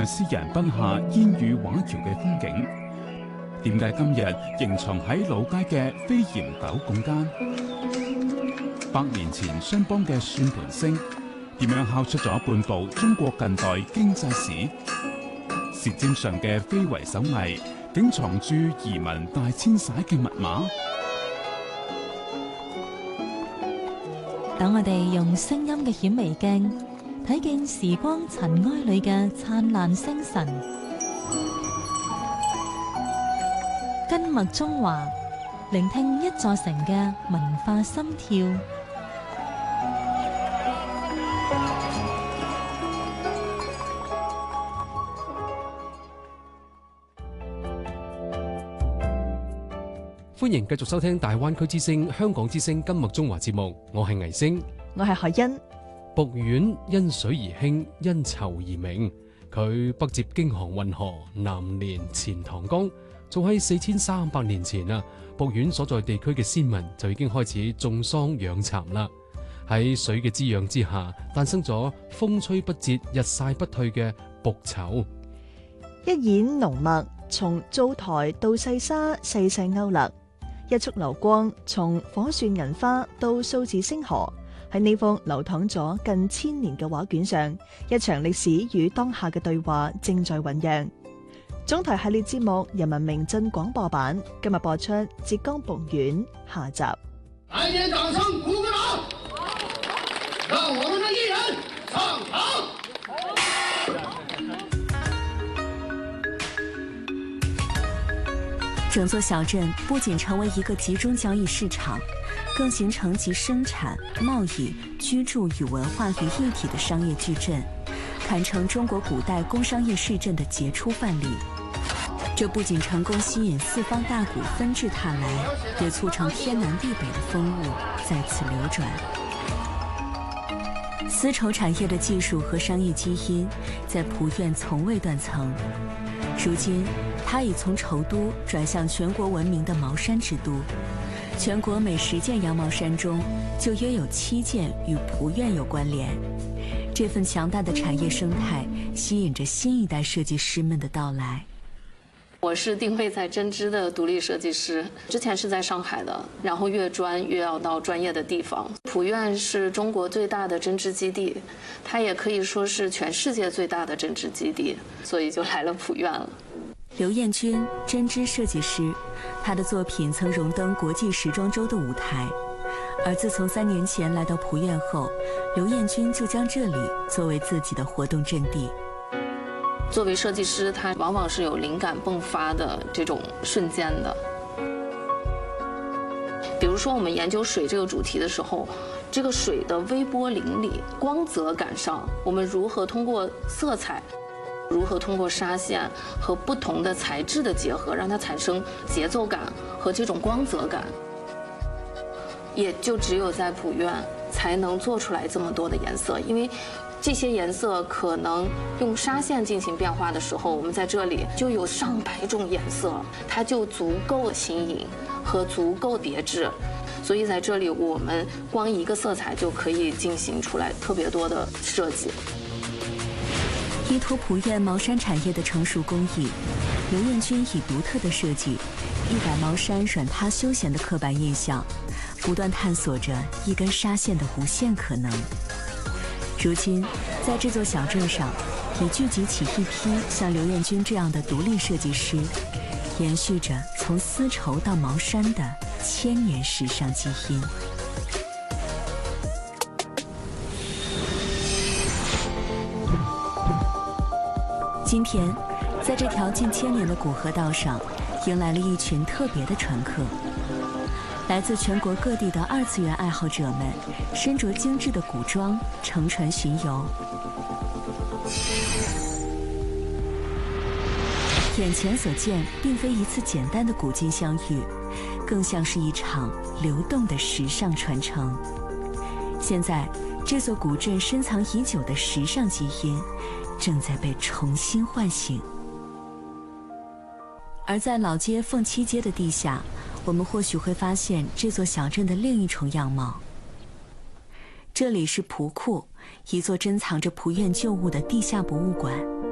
詩人筆下煙雨畫窯嘅風景。點解今日仍藏喺老街嘅飛檐斗拱間？100年前商幫嘅算盤聲，點樣敲出咗半部中國近代經濟史？舌尖上嘅非遺手藝，竟藏住移民大遷徙嘅密碼。 等我哋用聲音嘅顯微鏡睇見時光塵埃裏嘅燦爛星辰，根脈中華，聆聽一座城嘅文化心跳。 歡迎繼續收聽大灣區之聲、香港之聲根脈中華節目，我係倪星， 我係海欣。 북縣因水而興，因綢而名。佢北接京杭運河，南連錢塘江。早喺4300年前啊，북縣所在地區嘅先民就已經開始種桑養蠶啦。喺水嘅滋養之下，誕生咗風吹不折、日曬不退嘅북綢。 一演濃墨，從灶台到細沙細細勾勒。一束流光，從火算銀花到數字星河，喺呢幅流淌咗近1000年嘅畫卷上，一場歷史與當下嘅對話正在醞釀。總台系列節目《人民名鎮廣播版》今日播出浙江북縣下集。 來點掌聲，鼓個掌，讓我們的藝人上場。 整座小鎮不僅成為一個集中交易市場，更形成集生產、貿易、居住與文化於一體的商業矩陣，堪稱中國古代工商業市鎮的傑出範例。這不僅成功吸引四方大賈紛至沓來，也促成天南地北的風物在此流轉。絲綢產業的技術和商業基因在蒲縣從未斷層。如今，它已從綢都轉向全國聞名的毛山之都。全國每10件羊毛衫中，就約有7件與蒲縣有關聯。這份強大的產業生態吸引着新一代設計師們的到來。 我是定位在針織的獨立設計師，之前是在上海的，然後越專越要到專業的地方。蒲縣是中國最大的針織基地，它也可以說是全世界最大的針織基地，所以就來了蒲縣了。 劉艷君，針織設計師，他的作品曾榮登國際時裝週的舞台。而自從3年前來到蒲縣後，劉艷君就將這裡作為自己的活動陣地。 作為設計師，他往往是有靈感迸發的這種瞬間的。比如說，我們研究水這個主題的時候，這個水的微波粼粼、光澤感上，我們如何通過色彩，如何通過紗線和不同的材質的結合，讓它產生節奏感和這種光澤感，也就只有在蒲縣才能做出來這麼多的顏色，因為這些顏色可能用紗線進行變化的時候，我們在這裡就有上百種顏色，它就足夠新穎和足夠別緻，所以在這裡我們光一個色彩就可以進行出來特別多的設計。 依託蒲縣毛衫產業的成熟工藝，劉艷君以獨特的設計，一改毛衫軟塌休閒的刻板印象，不斷探索着一根紗線的無限可能。如今，在這座小鎮上，已聚集起一批像劉艷君這樣的獨立設計師，延續着從絲綢到毛衫的1000年時尚基因。今天，在這條近1000年的古河道上，迎來了一群特別的船客。來自全國各地的2次元愛好者們，身着精緻的古裝，乘船巡遊。眼前所見，並非一次簡單的古今相遇，更像是一場流動的時尚傳承。現在，這座古鎮深藏已久的時尚基因，正在被重新喚醒。而在老街鳳七街的地下，我們或許會發現這座小鎮的另一重樣貌。這裡是蒲庫，一座珍藏着蒲縣舊物的地下博物館。